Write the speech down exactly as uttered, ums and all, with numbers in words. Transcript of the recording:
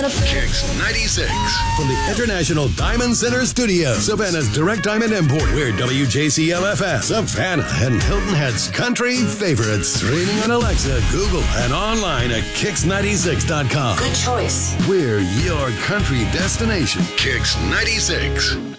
Kicks ninety-six. From the International Diamond Center Studio, Savannah's Direct Diamond Import. We're W J C L F S, Savannah, and Hilton Head's country favorites. Streaming on Alexa, Google, and online at kicks ninety-six dot com. Good choice. We're your country destination. Kicks ninety-six.